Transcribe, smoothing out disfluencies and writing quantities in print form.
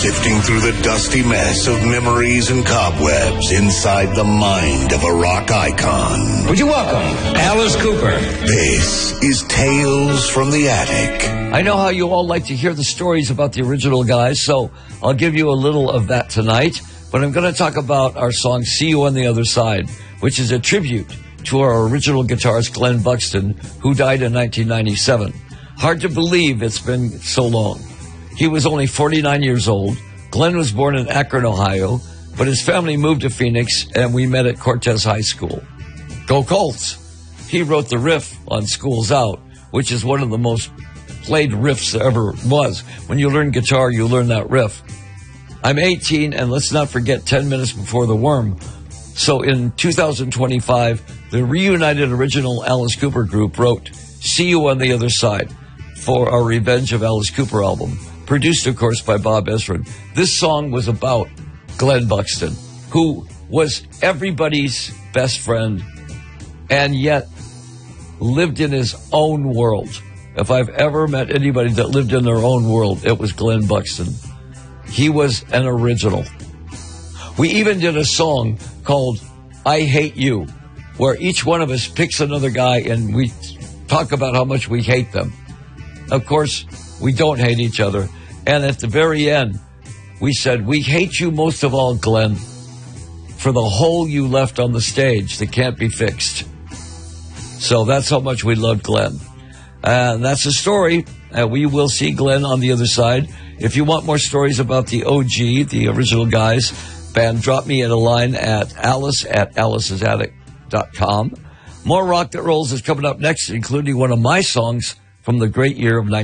sifting through the dusty mess of memories and cobwebs inside the mind of a rock icon. Would you welcome Alice Cooper? This is Tales from the Attic. I know how you all like to hear the stories about the original guys, so I'll give you a little of that tonight. But I'm going to talk about our song, See You on the Other Side, which is a tribute to our original guitarist, Glenn Buxton, who died in 1997. Hard to believe it's been so long. He was only 49 years old. Glenn was born in Akron, Ohio, but his family moved to Phoenix, and we met at Cortez High School. Go Colts! He wrote the riff on School's Out, which is one of the most played riffs there ever was. When you learn guitar, you learn that riff. I'm 18, and let's not forget 10 Minutes Before the Worm. So in 2025, the reunited original Alice Cooper group wrote See You on the Other Side for our Revenge of Alice Cooper album, produced, of course, by Bob Ezrin. This song was about Glenn Buxton, who was everybody's best friend and yet lived in his own world. If I've ever met anybody that lived in their own world, it was Glenn Buxton. He was an original. We even did a song called I Hate You, where each one of us picks another guy and we talk about how much we hate them. Of course, we don't hate each other. And at the very end, we said, we hate you most of all, Glenn, for the hole you left on the stage that can't be fixed. So that's how much we loved Glenn. And that's the story. We will see Glenn on the other side. If you want more stories about the OG, the original guys, band, drop me a line at alice@alice'sattic.com. More Rock That Rolls is coming up next, including one of my songs from the great year of